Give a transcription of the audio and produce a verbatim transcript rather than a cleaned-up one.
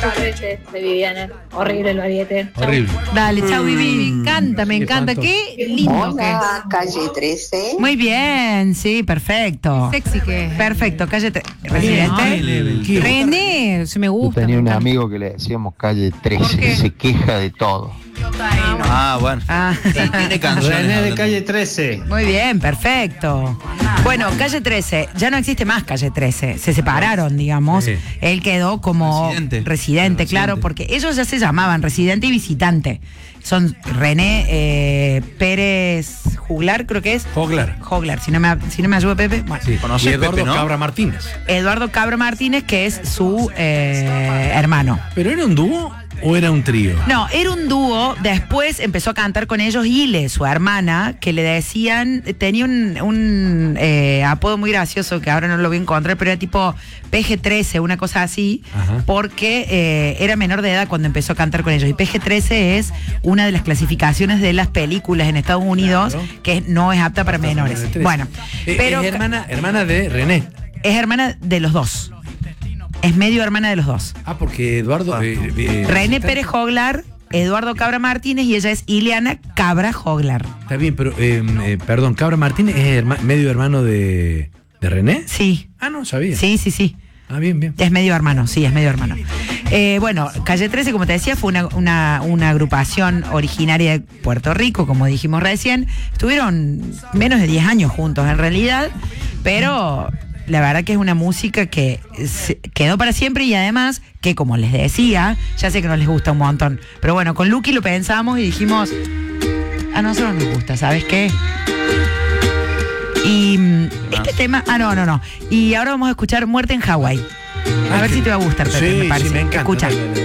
De Viviana. Horrible el variete. Horrible. Dale, chau, Vivi. Me encanta, me Qué encanta. espantoso. Qué lindo. Hola, calle trece. Muy bien, sí, perfecto. Sexy que es. Perfecto, calle tre- Residente. ¿Qué? René, se me Yo gusta. tenía me un encanta. amigo que le decíamos calle trece, ¿Por qué? que se queja de todo. Ah, bueno. Ah, Tiene canciones. René de hablando. calle trece. muy bien, perfecto. Bueno, calle trece, ya no existe más calle trece, se separaron, digamos. Sí. Él quedó como Residente. residente, claro, Residente. porque ellos ya se llamaban residente y visitante. Son René eh, Pérez Juglar, creo que es. Joglar. Joglar, si no me, si no me ayuda Pepe. Bueno. Sí. Conoce Y Eduardo Pepe, ¿no? Cabra Martínez. Eduardo Cabra Martínez, que es su eh, hermano. ¿Pero era un dúo o era un trío? No, era un dúo, después empezó a cantar con ellos Ile, su hermana, que le decían, tenía un, un eh, apodo muy gracioso, que ahora no lo voy a encontrar, pero era tipo P G trece, una cosa así, Ajá. porque eh, era menor de edad cuando empezó a cantar con ellos. Y P G trece es una de las clasificaciones de las películas en Estados Unidos, Claro. que no es apta para menores. trece. Bueno, Eh, pero es hermana, hermana de René. es hermana de los dos. Es medio hermana de los dos. Ah, porque Eduardo. eh, eh, René está- Pérez Joglar, Eduardo Cabra Martínez, y ella es Ileana Cabra Joglar. Está bien, pero, eh, eh, perdón, Cabra Martínez es herma- medio hermano de, de René. Sí, Ah, no, sabía. sí, sí, sí. Ah, bien, bien. Es medio hermano, sí, es medio hermano. Eh, bueno, Calle trece, como te decía, fue una, una, una agrupación originaria de Puerto Rico, como dijimos recién. Estuvieron menos de diez años juntos, en realidad, pero la verdad que es una música que se quedó para siempre y además que, como les decía, ya sé que no les gusta un montón, pero bueno, con Lucky lo pensamos y dijimos, a nosotros nos gusta, ¿sabes qué? Y mm, este tema, ah, no, no, no. Y ahora vamos a escuchar Muerte en Hawái. A Ah, ver que- si te va a gustar, Pepe, Sí, me sí, parece. me encanta. Escucha. Dale, dale.